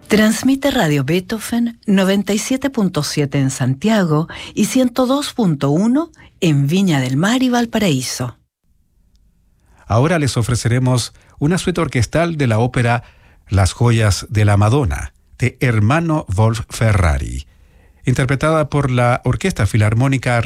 Transmite Radio Beethoven 97.7 en Santiago y 102.1 en Viña del Mar y Valparaíso. Ahora les ofreceremos una suite orquestal de la ópera Las joyas de la Madonna, de Hermano Wolf Ferrari, interpretada por la Orquesta Filarmónica